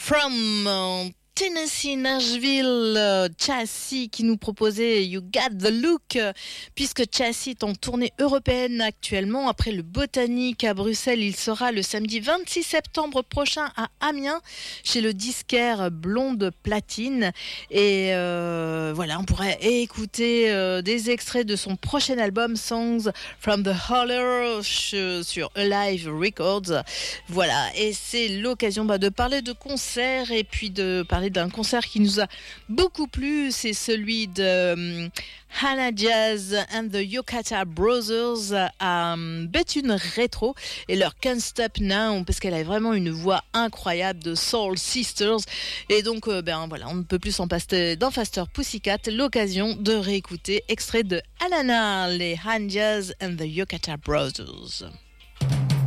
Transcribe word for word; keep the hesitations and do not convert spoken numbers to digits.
From euh, Tennessee, Nashville, euh, Chassis qui nous proposait You Got the Look, euh, puisque Chassis est en tournée européenne actuellement. Après le Botanique à Bruxelles, il sera le samedi vingt-six septembre prochain à Amiens, chez le disquaire Blonde Platine. Et euh, voilà, on pourrait écouter euh, des extraits de son prochain album Songs from the Holler sur Alive Records. Voilà, et c'est l'occasion bah, de parler de concerts et puis de parler d'un concert qui nous a beaucoup plu, c'est celui de um, Hannah Jazz and the Yokata Brothers à um, Béthune Rétro et leur Can't Stop Now, parce qu'elle a vraiment une voix incroyable de Soul Sisters. Et donc, euh, ben voilà, on ne peut plus s'en passer dans Faster Pussycat, l'occasion de réécouter extrait de Alana, les Hannah Jazz and the Yokata Brothers.